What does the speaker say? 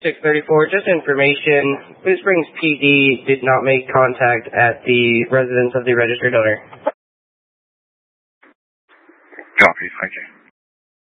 634, just information. Blue Springs PD did not make contact at the residence of the registered owner. Copy, thank you.